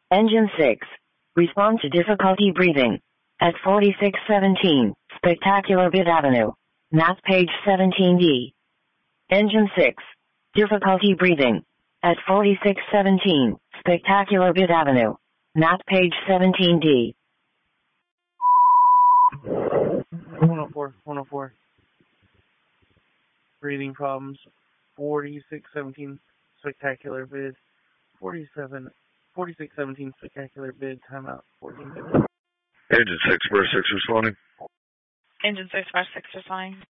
Engine 6. Respond to difficulty breathing. At 4617, Spectacular Bit Avenue. Map page 17D. Engine 6. Difficulty breathing. At 4617, Spectacular Bit Avenue. Map page 17D. 104. Breathing problems. 4617, Spectacular Bid. 4617, Spectacular Bid. Timeout. 14 minutes. Engine 6, Bar 6 responding. Engine 6, Bar 6 responding.